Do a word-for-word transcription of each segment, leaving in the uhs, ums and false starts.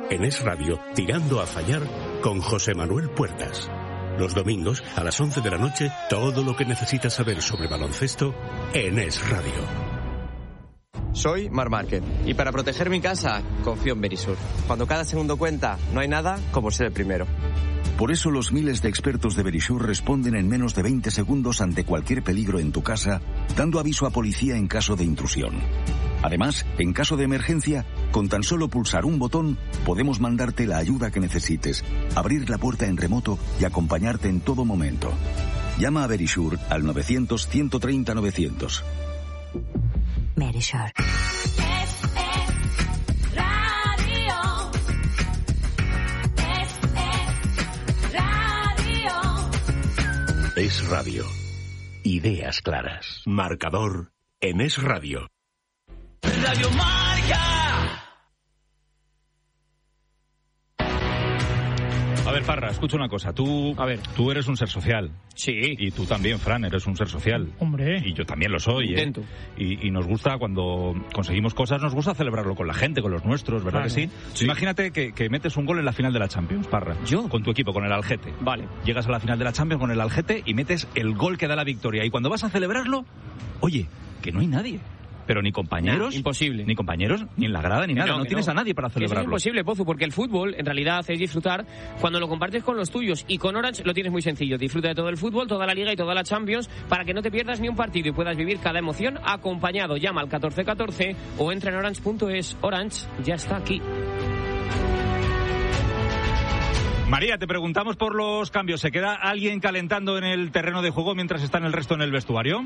en Es Radio, Tirando a Fallar, con José Manuel Puertas. Los domingos, a las once de la noche, todo lo que necesitas saber sobre baloncesto en Es Radio. Soy Mar Márquez y para proteger mi casa confío en Verisur. Cuando cada segundo cuenta, no hay nada como ser el primero. Por eso los miles de expertos de Verisur responden en menos de veinte segundos ante cualquier peligro en tu casa, dando aviso a policía en caso de intrusión. Además, en caso de emergencia, con tan solo pulsar un botón, podemos mandarte la ayuda que necesites, abrir la puerta en remoto y acompañarte en todo momento. Llama a Verisur al novecientos, ciento treinta, novecientos. Verisur. Es Radio. Ideas claras. Marcador en Es Radio. Radio Marca. A ver, Parra, escucha una cosa. Tú, a ver, tú eres un ser social. Sí. Y tú también, Fran, eres un ser social. Hombre. Y yo también lo soy. Intento. ¿eh? Y, y nos gusta, cuando conseguimos cosas, nos gusta celebrarlo con la gente, con los nuestros, ¿verdad Claro. que sí? Sí. Imagínate que, que metes un gol en la final de la Champions, Parra. ¿Yo? Con tu equipo, con el Algete. Vale. Llegas a la final de la Champions con el Algete y metes el gol que da la victoria. Y cuando vas a celebrarlo, oye, que no hay nadie. Pero ni compañeros, Nah, imposible. Ni compañeros, ni en la grada, ni nada. No, No, tienes no. a nadie para Que eso es celebrarlo. imposible, Pozu, porque el fútbol en realidad es disfrutar cuando lo compartes con los tuyos. Y con Orange lo tienes muy sencillo. Disfruta de todo el fútbol, toda la Liga y toda la Champions para que no te pierdas ni un partido y puedas vivir cada emoción acompañado. Llama al catorce catorce o entra en orange punto es. Orange ya está aquí. María, te preguntamos por los cambios. ¿Se queda alguien calentando en el terreno de juego mientras están el resto en el vestuario?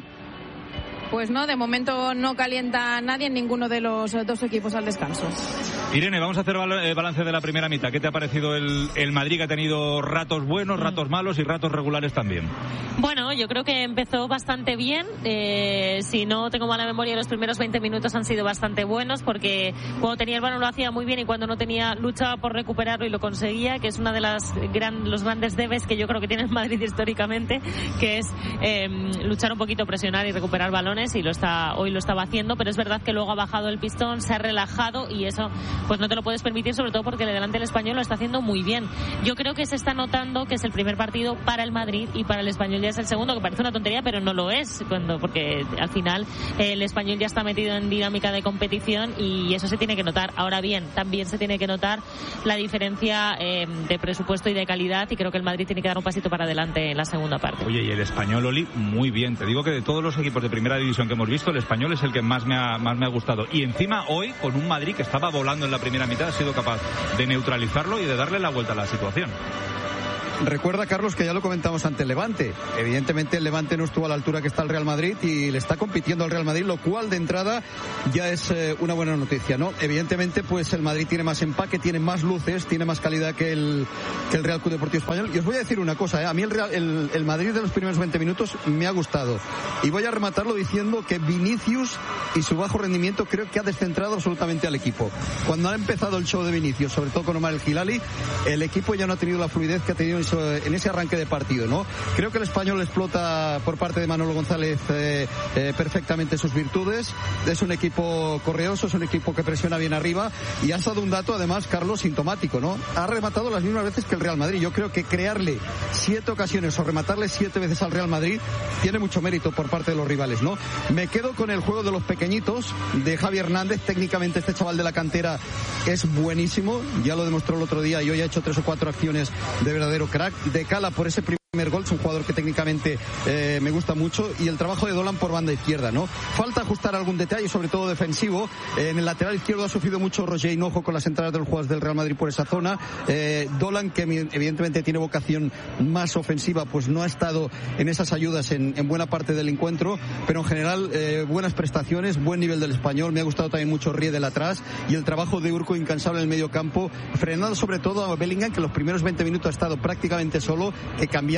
Pues no, de momento no calienta nadie en ninguno de los dos equipos al descanso. Irene, vamos a hacer bal- eh, balance de la primera mitad. ¿Qué te ha parecido el, el Madrid, que ha tenido ratos buenos, ratos malos y ratos regulares también? Bueno, yo creo que empezó bastante bien. Eh, si no tengo mala memoria, los primeros veinte minutos han sido bastante buenos, porque cuando tenía el balón lo hacía muy bien y cuando no tenía luchaba por recuperarlo y lo conseguía, que es una de las gran, los grandes debes que yo creo que tiene el Madrid históricamente, que es eh, luchar un poquito, presionar y recuperar balones, y lo está hoy lo estaba haciendo, pero es verdad que luego ha bajado el pistón, se ha relajado y eso pues no te lo puedes permitir, sobre todo porque el delante el Español lo está haciendo muy bien. Yo creo que se está notando que es el primer partido para el Madrid y para el Español ya es el segundo, que parece una tontería, pero no lo es, cuando porque al final eh, el Español ya está metido en dinámica de competición y eso se tiene que notar. Ahora bien, también se tiene que notar la diferencia eh, de presupuesto y de calidad, y creo que el Madrid tiene que dar un pasito para adelante en la segunda parte. Oye, y el Español, Oli, muy bien. Te digo que de todos los equipos de primera división que hemos visto, el Español es el que más me ha, más me ha gustado. Y encima hoy, con un Madrid que estaba volando en la primera mitad, ha sido capaz de neutralizarlo y de darle la vuelta a la situación. Recuerda, Carlos, que ya lo comentamos ante el Levante. Evidentemente el Levante no estuvo a la altura que está el Real Madrid y le está compitiendo al Real Madrid, lo cual de entrada ya es eh, una buena noticia, ¿no? Evidentemente, pues el Madrid tiene más empaque, tiene más luces, tiene más calidad que el, que el Real Club Deportivo Español. Y os voy a decir una cosa, ¿eh? A mí el, Real, el, el Madrid de los primeros veinte minutos me ha gustado. Y voy a rematarlo diciendo que Vinicius y su bajo rendimiento creo que ha descentrado absolutamente al equipo. Cuando ha empezado el show de Vinicius, sobre todo con Omar El Hilali, el equipo ya no ha tenido la fluidez que ha tenido en en ese arranque de partido, ¿no? Creo que el Español explota por parte de Manolo González eh, eh, perfectamente sus virtudes. Es un equipo correoso, es un equipo que presiona bien arriba y ha estado un dato, además, Carlos, sintomático, ¿no? Ha rematado las mismas veces que el Real Madrid. Yo creo que crearle siete ocasiones o rematarle siete veces al Real Madrid tiene mucho mérito por parte de los rivales, ¿no? Me quedo con el juego de los pequeñitos, de Javi Hernández. Técnicamente este chaval de la cantera es buenísimo, ya lo demostró el otro día y hoy ha hecho tres o cuatro acciones de verdadero crack. De Cala por ese primer gol, es un jugador que técnicamente eh, me gusta mucho, y el trabajo de Dolan por banda izquierda, ¿no? Falta ajustar algún detalle, sobre todo defensivo. Eh, en el lateral izquierdo ha sufrido mucho Roger Hinojo con las entradas de los jugadores del Real Madrid por esa zona. Eh, Dolan, que evidentemente tiene vocación más ofensiva, pues no ha estado en esas ayudas en, en buena parte del encuentro, pero en general eh, buenas prestaciones, buen nivel del Español. Me ha gustado también mucho Riedel atrás y el trabajo de Urco incansable en el medio campo, frenando sobre todo a Bellingham, que los primeros veinte minutos ha estado prácticamente solo, que cambiaba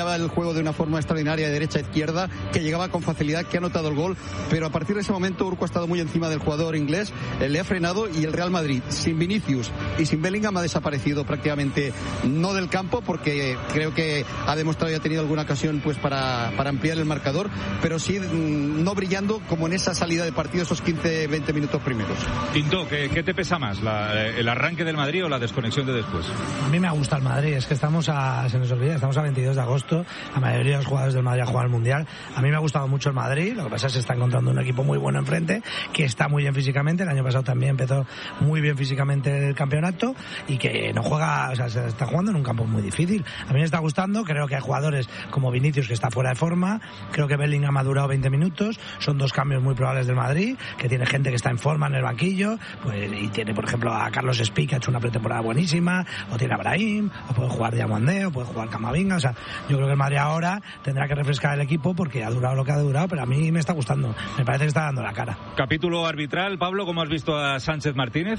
cambiaba el juego de una forma extraordinaria de derecha a izquierda, que llegaba con facilidad, que ha anotado el gol, pero a partir de ese momento Urco ha estado muy encima del jugador inglés, eh, le ha frenado, y el Real Madrid, sin Vinicius y sin Bellingham, ha desaparecido prácticamente, no del campo, porque creo que ha demostrado y ha tenido alguna ocasión pues para, para ampliar el marcador, pero sí mmm, no brillando como en esa salida de partido, esos quince veinte minutos primeros. Tinto, ¿qué, qué te pesa más, la, el arranque del Madrid o la desconexión de después? A mí me gusta el Madrid, es que estamos a, se nos olvida, estamos a veintidós de agosto, la mayoría de los jugadores del Madrid han jugado al Mundial. A mí me ha gustado mucho el Madrid, lo que pasa es que se está encontrando un equipo muy bueno enfrente, que está muy bien físicamente, el año pasado también empezó muy bien físicamente el campeonato, y que no juega, o sea, se está jugando en un campo muy difícil. A mí me está gustando, creo que hay jugadores como Vinicius, que está fuera de forma, creo que Bellingham ha durado veinte minutos, son dos cambios muy probables del Madrid, que tiene gente que está en forma en el banquillo, pues, y tiene por ejemplo a Carlos Espí, que ha hecho una pretemporada buenísima, o tiene a Brahim, o puede jugar Diamandé, o puede jugar Camavinga. O sea, yo creo que el Madrid ahora tendrá que refrescar el equipo, porque ha durado lo que ha durado, pero a mí me está gustando, me parece que está dando la cara. Capítulo arbitral, Pablo, ¿cómo has visto a Sánchez Martínez?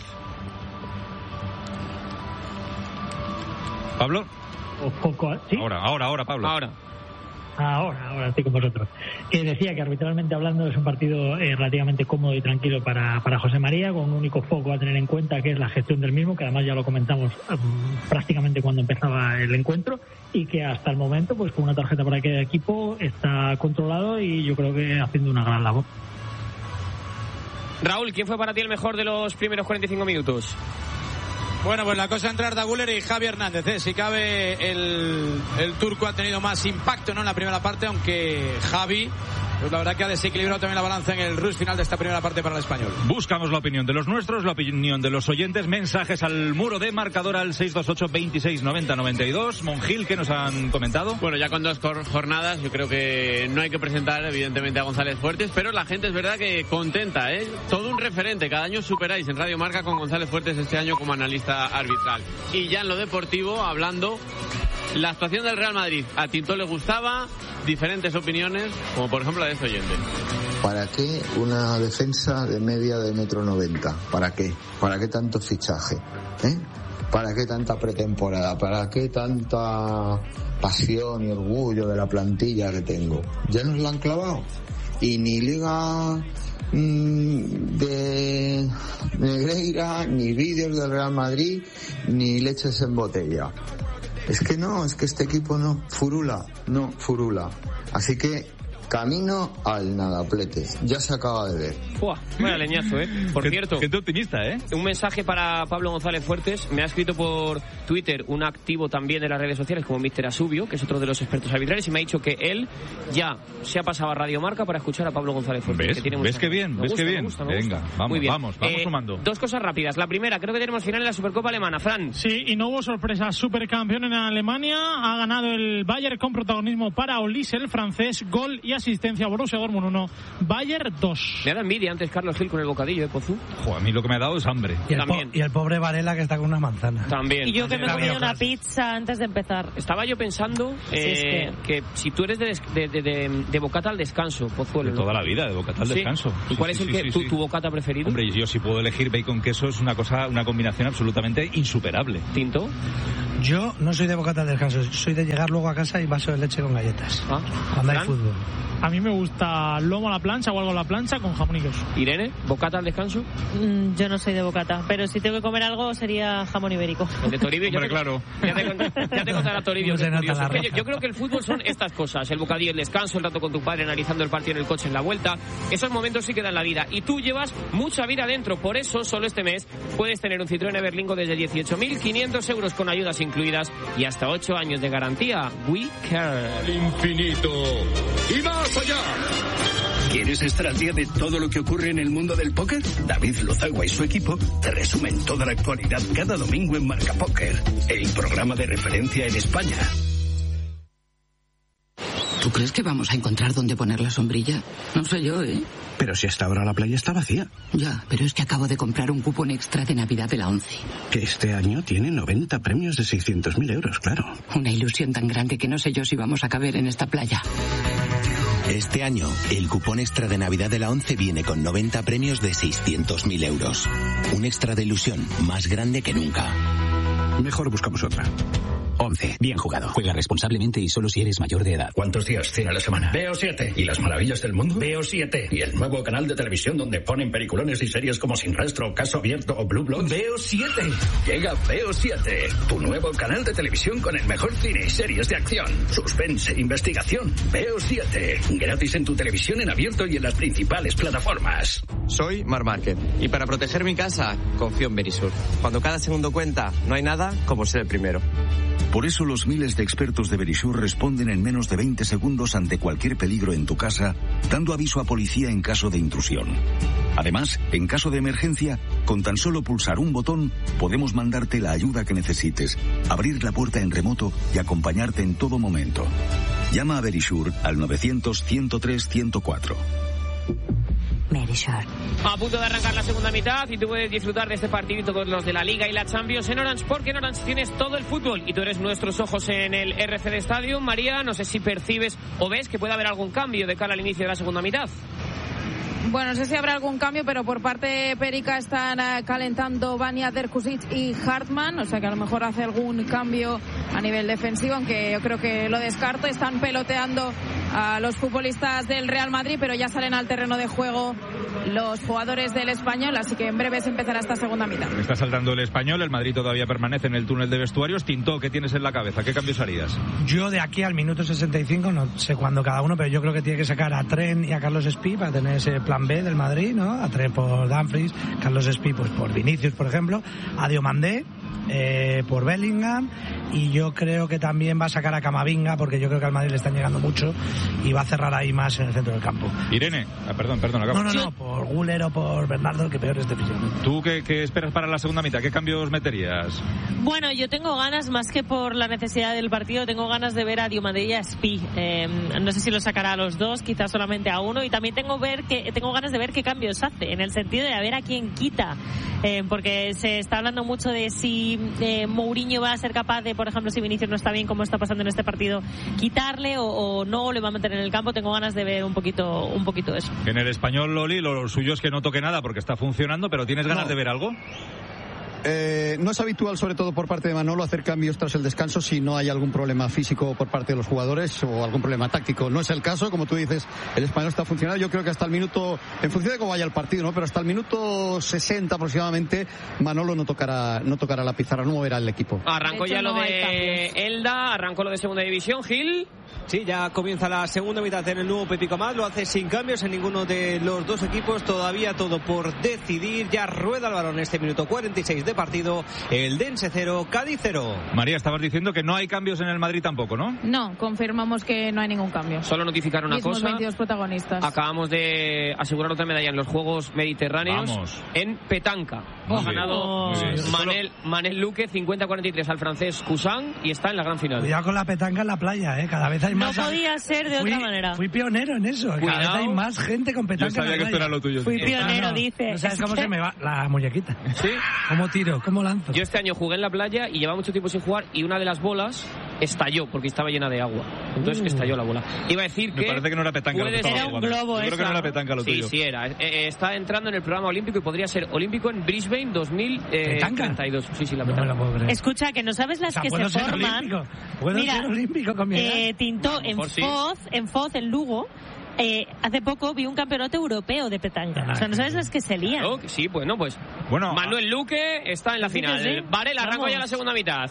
¿Pablo? O poco, ¿sí? Ahora, ahora, ahora, Pablo. Ahora. Ahora, ahora estoy con vosotros. Que decía que arbitralmente hablando es un partido eh, relativamente cómodo y tranquilo para, para José María, con un único foco a tener en cuenta, que es la gestión del mismo, que además ya lo comentamos um, prácticamente cuando empezaba el encuentro, y que hasta el momento, pues con una tarjeta para cada equipo, está controlado y yo creo que haciendo una gran labor. Raúl, ¿quién fue para ti el mejor de los primeros cuarenta y cinco minutos? Bueno, pues la cosa entre Arda Güler y Javi Hernández, ¿eh? Si cabe, el, el turco ha tenido más impacto, ¿no?, en la primera parte, aunque Javi, pues la verdad que ha desequilibrado también la balanza en el rush final de esta primera parte para el español. Buscamos la opinión de los nuestros, la opinión de los oyentes, mensajes al muro de marcador al seis dos ocho, veintiséis, noventa, noventa y dos. Monjil, ¿qué nos han comentado? Bueno, ya con dos jornadas, yo creo que no hay que presentar evidentemente a González Fuertes, pero la gente es verdad que contenta, ¿eh? Todo un referente, cada año superáis en Radio Marca con González Fuertes este año como analista arbitral. Y ya en lo deportivo, hablando, la actuación del Real Madrid, a Tinto le gustaba, diferentes opiniones, como por ejemplo la de este oyente. ¿Para qué una defensa de media de metro noventa? ¿Para qué? ¿Para qué tanto fichaje? ¿Eh? ¿Para qué tanta pretemporada? ¿Para qué tanta pasión y orgullo de la plantilla que tengo? ¿Ya nos la han clavado? Y ni liga de Negreira, ni vídeos del Real Madrid, ni leches en botella. Es que no, es que este equipo no furula, no furula. Así que camino al nadaplete. Ya se acaba de ver. Buah, vaya leñazo, ¿eh? Por cierto, gente optimista, ¿eh? Un mensaje para Pablo González Fuertes. Me ha escrito por Twitter un activo también de las redes sociales como míster Asubio, que es otro de los expertos arbitrales, y me ha dicho que él ya se ha pasado a Radio Marca para escuchar a Pablo González Fuertes. ¿Ves? Que tiene ¿Ves que bien? ¿Ves que bien? Gusta, me Venga, gusta. vamos, Muy bien. vamos, vamos eh, sumando. Dos cosas rápidas. La primera, creo que tenemos final en la Supercopa Alemana. Fran. Sí, y no hubo sorpresa. Supercampeón en Alemania. Ha ganado el Bayern con protagonismo para Olise, el francés. Gol y asistencia. Borussia Dortmund uno, Bayern dos. Me ha dado envidia antes Carlos Gil con el bocadillo de Pozú. Jo, a mí lo que me ha dado es hambre. Y el, También. Po- y el pobre Varela que está con una manzana. También. Y yo que me También. comí una pizza antes de empezar. Estaba yo pensando eh, sí, es que... que si tú eres de, des- de, de, de, de bocata al descanso, Pozuelo. De toda la vida, de bocata al ¿Sí? descanso. ¿Y cuál sí, es el sí, que sí, tu, sí. tu bocata preferido? Hombre, yo si puedo elegir bacon queso es una cosa, una combinación absolutamente insuperable. ¿Tinto? Yo no soy de bocata al descanso, soy de llegar luego a casa y vaso de leche con galletas. ¿Ah? Cuando hay fútbol. A mí me gusta lomo a la plancha o algo a la plancha con jamón y queso. Irene, ¿bocata al descanso? Mm, yo no soy de bocata, pero si tengo que comer algo sería jamón ibérico. El de Toribio. Hombre, ya te, claro. Ya te, ya te contará Toribio. No Que se es nota curioso. la Es que yo, raza. yo creo que el fútbol son estas cosas. El bocadillo, el descanso, el rato con tu padre analizando el partido en el coche en la vuelta. Esos momentos sí que dan la vida. Y tú llevas mucha vida dentro. Por eso, solo este mes puedes tener un Citroën Everlingo desde dieciocho mil quinientos euros con ayudas incluidas y hasta ocho años de garantía. We Care. Infinito y más allá. ¿Quieres estar al día de todo lo que ocurre en el mundo del póker? David Lozagua y su equipo te resumen toda la actualidad cada domingo en Marca Póker, el programa de referencia en España. ¿Tú crees que vamos a encontrar dónde poner la sombrilla? No sé yo, ¿eh? Pero si hasta ahora la playa está vacía. Ya, pero es que acabo de comprar un cupón extra de Navidad de la ONCE. Que este año tiene noventa premios de seiscientos mil euros, claro. Una ilusión tan grande que no sé yo si vamos a caber en esta playa. Este año, el cupón extra de Navidad de la ONCE viene con noventa premios de seiscientos mil euros. Un extra de ilusión más grande que nunca. Mejor buscamos otra. once. Bien jugado. Juega responsablemente y solo si eres mayor de edad. ¿Cuántos días tiene a la semana? B O siete. ¿Y las maravillas del mundo? B O siete. ¿Y el nuevo canal de televisión donde ponen peliculones y series como Sin Rastro, Caso Abierto o Blue Bloods? B O siete. Llega B O siete. Tu nuevo canal de televisión con el mejor cine y series de acción, suspense, investigación. B O siete. Gratis en tu televisión en abierto y en las principales plataformas. Soy Marc Márquez y para proteger mi casa confío en Verisur. Cuando cada segundo cuenta, no hay nada como ser el primero. Por eso los miles de expertos de Verisur responden en menos de veinte segundos ante cualquier peligro en tu casa, dando aviso a policía en caso de intrusión. Además, en caso de emergencia, con tan solo pulsar un botón, podemos mandarte la ayuda que necesites, abrir la puerta en remoto y acompañarte en todo momento. Llama a Verisur al novecientos, ciento tres, ciento cuatro. A punto de arrancar la segunda mitad y tú puedes disfrutar de este partido y todos los de la Liga y la Champions en Orange, porque en Orange tienes todo el fútbol y tú eres nuestros ojos en el R C D Stadium. María, no sé si percibes o ves que puede haber algún cambio de cara al inicio de la segunda mitad. Bueno, no sé si habrá algún cambio, pero por parte de Perica están uh, calentando Vania, Derkusic y Hartmann, o sea que a lo mejor hace algún cambio a nivel defensivo, aunque yo creo que lo descarto. Están peloteando a los futbolistas del Real Madrid, pero ya salen al terreno de juego los jugadores del Español, así que en breve se empezará esta segunda mitad. Está saltando el Español, el Madrid todavía permanece en el túnel de vestuarios. Tintó, ¿qué tienes en la cabeza? ¿Qué cambios harías? Yo de aquí al minuto sesenta y cinco, no sé cuándo cada uno, pero yo creo que tiene que sacar a Trent y a Carlos Espí para tener ese plan B del Madrid, ¿no? A Trent por Dumfries, Carlos Espí pues por Vinicius, por ejemplo, a Diomandé eh, por Bellingham, y yo creo que también va a sacar a Camavinga, porque yo creo que al Madrid le están llegando mucho y va a cerrar ahí más en el centro del campo. Irene, ah, perdón, perdón, acabo. No, no, no, por Guller o por Bernardo, que peor es decisión. ¿Tú qué, qué esperas para la segunda mitad? ¿Qué cambios meterías? Bueno, yo tengo ganas, más que por la necesidad del partido, tengo ganas de ver a Diomandé y a Espí. Eh, no sé si lo sacará a los dos, quizás solamente a uno, y también tengo ver que tengo ganas de ver qué cambios hace, en el sentido de a ver a quién quita, eh, porque se está hablando mucho de si eh, Mourinho va a ser capaz de, por ejemplo, si Vinicius no está bien, como está pasando en este partido, quitarle o, o no, le va a meter en el campo. Tengo ganas de ver un poquito un poquito eso. En el Español, Loli, lo suyo es que no toque nada porque está funcionando, pero ¿tienes ganas no. de ver algo? Eh, no es habitual, sobre todo por parte de Manolo, hacer cambios tras el descanso si no hay algún problema físico por parte de los jugadores o algún problema táctico. No es el caso, como tú dices, el Español está funcionando. Yo creo que hasta el minuto, en función de cómo vaya el partido, ¿no? Pero hasta el minuto sesenta aproximadamente, Manolo no tocará, no tocará la pizarra, no moverá el equipo. Arrancó ya lo de Elda, arrancó lo de segunda división, Gil. Sí, ya comienza la segunda mitad en el nuevo Pepico Más, lo hace sin cambios en ninguno de los dos equipos, todavía todo por decidir, ya rueda el balón este minuto cuarenta y seis de partido, el Dense cero, Cádiz cero. María, estabas diciendo que no hay cambios en el Madrid tampoco, ¿no? No, confirmamos que no hay ningún cambio. Solo notificar una Mismos cosa. veintidós protagonistas. Acabamos de asegurar otra medalla en los Juegos Mediterráneos. Vamos. En petanca. Muy Ha bien. ganado Muy bien. Manel, Manel Luque cincuenta a cuarenta y tres al francés Cousin y está en la gran final. Cuidado con la petanca en la playa, ¿eh? Cada vez hay No más. podía ser de fui, otra manera. Fui pionero en eso. Cada Cuidado. vez hay más gente con petanca. Yo sabía en la que esto playa. era lo tuyo. Fui Sí. pionero, Ah, no. dice. ¿No sabes Es cómo que- se me va la muñequita? ¿Sí? ¿Cómo tiro? ¿Cómo lanzo? Yo este año jugué en la playa y llevaba mucho tiempo sin jugar y una de las bolas estalló porque estaba llena de agua. Entonces Uh. estalló la bola. Iba a decir Me que... parece que no era petanca lo que puede estaba ser- jugando. Era un globo, Yo creo que no esa. era petanca lo Sí, tuyo. sí era. Eh, eh, está entrando en el programa olímpico y podría ser olímpico en Brisbane dos mil treinta y dos. Sí, sí, la No me petanca. lo puedo creer. Escucha, que no sabes las O sea, que puedo se ser forman. olímpico. Puedo Mira, ser olímpico con mi edad. eh, Tintó en mejor sí. Foz, en Foz, en Lugo. Eh, hace poco vi un campeonato europeo de petanca. O sea, no sabes las que se lían. Claro que sí, bueno, pues Bueno, Manuel Luque está en la Sí que final. sí. Varela, arrancó Vamos. ya la segunda mitad.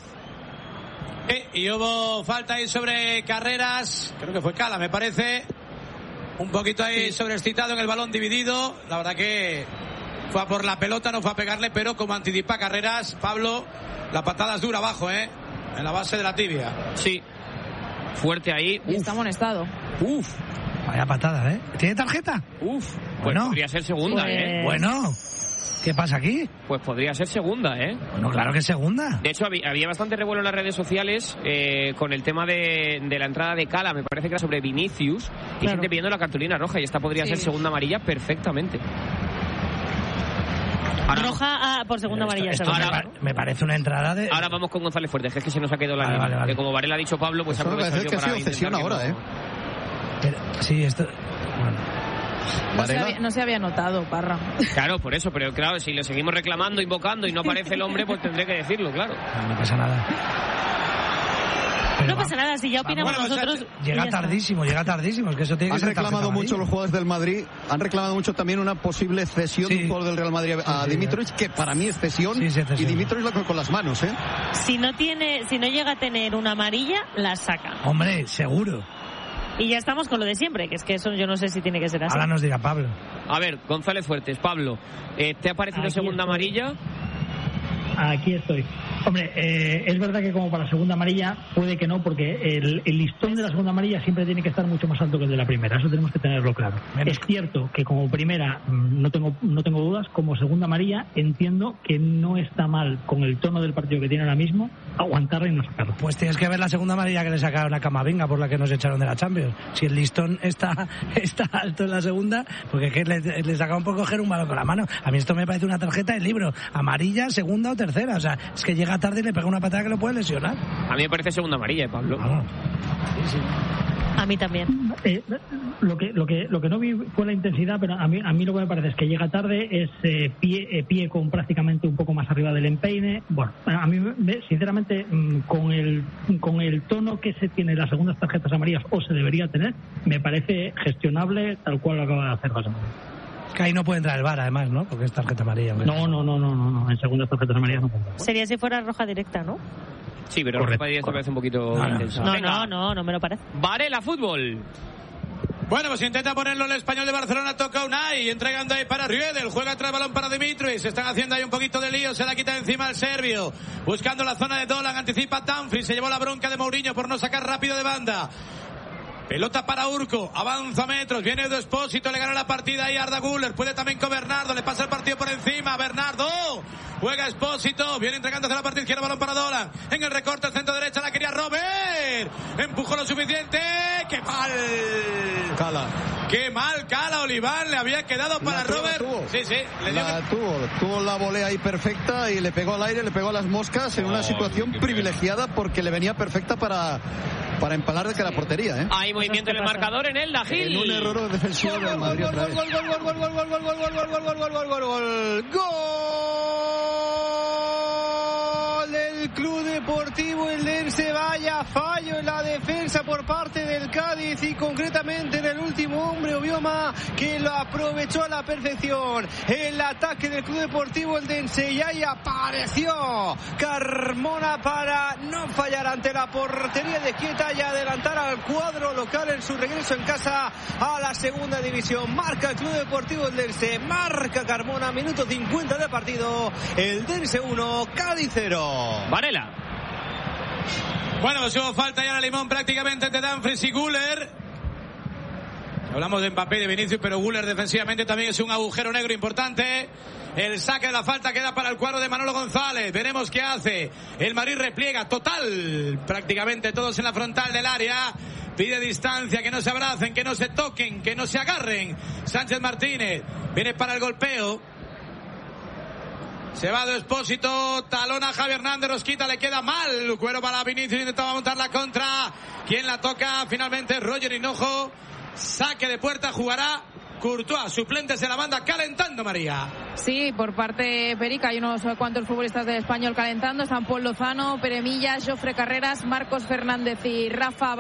Eh, y hubo falta ahí sobre Carreras, creo que fue Cala, me parece. Un poquito ahí sobreexcitado en el balón dividido. La verdad que fue a por la pelota, no fue a pegarle, pero como anticipa Carreras, Pablo, la patada es dura abajo, ¿eh? En la base de la tibia. Sí. Fuerte ahí. Y está amonestado. Uf. Vaya patada, ¿eh? ¿Tiene tarjeta? Uf. Pues Bueno. podría ser segunda, Pues- ¿eh? Bueno. ¿Qué pasa aquí? Pues podría ser segunda, ¿eh? Bueno, claro que es segunda. De hecho, había, había bastante revuelo en las redes sociales eh, con el tema de, de la entrada de Cala. Me parece que era sobre Vinicius. Y Claro. gente pidiendo la cartulina roja. Y esta podría Sí. ser segunda amarilla perfectamente. Ahora, Roja ah, por segunda Esto- amarilla. esto seguro. me, pa- me parece una entrada de... ahora vamos con González Fuertes, que es que se nos ha quedado la Vale, línea. vale, vale. Que como Varela ha dicho Pablo, pues Eso me aprovecha parece yo que ha para sido cesión intentar que ahora, no- ¿eh? Pero- sí, esto... Bueno. No se, Varela. había, no se había notado, Parra. Claro, por eso, pero claro, si le seguimos reclamando, invocando y no aparece el hombre, pues tendré que decirlo, claro. No pasa nada. No pasa nada, si ya opinamos Bueno, nosotros. Llega tardísimo, llega tardísimo. Es que eso tiene que Han ser reclamado tarjeta mucho los jugadores del Madrid, han reclamado mucho también una posible cesión Sí. de un jugador del Real Madrid a Sí, sí, Dimitrovic, que para mí es cesión, Sí, sí, es cesión. y Dimitrovic lo coge con las manos, ¿eh? Si no tiene, si no llega a tener una amarilla, la saca. Hombre, seguro. Y ya estamos con lo de siempre, que es que eso yo no sé si tiene que ser así. Ahora nos dirá Pablo. A ver, González Fuertes, Pablo, eh, ¿te ha parecido Aquí segunda estoy. amarilla? Aquí estoy. Hombre, eh, es verdad que como para segunda amarilla puede que no, porque el, el listón de la segunda amarilla siempre tiene que estar mucho más alto que el de la primera. Eso tenemos que tenerlo claro. Es cierto que como primera mm, no tengo no tengo dudas, como segunda amarilla entiendo que no está mal con el tono del partido que tiene ahora mismo aguantarla y no sacarlo. Pues tienes que ver la segunda amarilla que le sacaron a Camavinga por la que nos echaron de la Champions. Si el listón está, está alto en la segunda, porque es que le, le sacaron por coger un balón con la mano. A mí esto me parece una tarjeta del libro. Amarilla, segunda o tercera. O sea, es que llega tarde y le pega una patada que lo puede lesionar. A mí me parece segunda amarilla, eh, Pablo. Sí, sí. A mí también. Eh, lo que lo que lo que no vi fue la intensidad, pero a mí a mí lo que me parece es que llega tarde, es eh, pie eh, pie con prácticamente un poco más arriba del empeine. Bueno, a mí me- sinceramente mm, con el con el tono que se tiene en las segundas tarjetas amarillas o se debería tener, me parece gestionable tal cual lo acaba de hacer José María. Que ahí no puede entrar el V A R además, ¿no? Porque es tarjeta amarilla. hombre. No, no, no, no, no, no, en segundas tarjetas amarillas no puede entrar. Sería si fuera roja directa, ¿no? Sí, pero Correcto, Rafa Díaz me parece un poquito No, no, intensa. No, Venga, no, no, no me lo parece. Varela, fútbol. Bueno, pues intenta ponerlo el Español de Barcelona, toca Unai, entregando ahí para Riedel, juega atrás balón para Dimitrovic, se están haciendo ahí un poquito de lío, se la quita encima el serbio, buscando la zona de Dolan, anticipa Dumfries, se llevó la bronca de Mourinho por no sacar rápido de banda. Pelota para Urco, avanza metros, viene Edu Espósito, le gana la partida ahí a Arda Güler, puede también con Bernardo, le pasa el partido por encima, Bernardo, juega Espósito, viene entregando hacia la parte izquierda, balón para Dolan, en el recorte, el centro derecha, la quería Robert, empujó lo suficiente, ¡qué mal! Cala. ¡Qué mal Cala, Oliván! Le había quedado para La tuvo, Robert. la tuvo. Sí, sí. Le dio La tuvo, tuvo la volea ahí perfecta y le pegó al aire, le pegó a las moscas en una Oh, situación qué privilegiada porque le venía perfecta para, para empalar de que la portería, ¿eh? Hay movimiento en el marcador en el Dajil. En un error defensivo del Madrid otra vez. Gol, gol, gol, gol, gol, gol, gol, gol, gol, gol, gol, gol, gol, gol, gol. Gol del Club Deportivo Eldense. Vaya fallo en la defensa por parte del Cádiz y concretamente en el último hombre, Obioma, que lo aprovechó a la perfección. El ataque del Club Deportivo Eldense y ahí apareció Carmona para no fallar ante la portería de Quieta y adelantar al cuadro local en su regreso en casa a la segunda división. Marca el Club Deportivo Eldense, marca Carmona, minuto cincuenta de partido. Eldense uno, Cádiz cero. Varela. Bueno, pues hubo falta ya la Limón prácticamente entre Dumfries y Güler. Hablamos de Mbappé y de Vinicius, pero Güler defensivamente también es un agujero negro importante. El saque de la falta queda para el cuadro de Manolo González. Veremos qué hace. El Madrid repliega total. Prácticamente todos en la frontal del área. Pide distancia, que no se abracen, que no se toquen, que no se agarren. Sánchez Martínez viene para el golpeo. Se va de Espósito, talona a Javi Hernández, los quita, le queda mal. Cuero para Vinicius, intentaba montar la contra. ¿Quién la toca? Finalmente Roger Hinojo. Saque de puerta, jugará Courtois, suplentes en la banda, calentando, María. Sí, por parte Perica hay unos cuantos futbolistas del Español calentando. Están Paul Lozano, Pere Millas, Jofre Carreras, Marcos Fernández y Rafa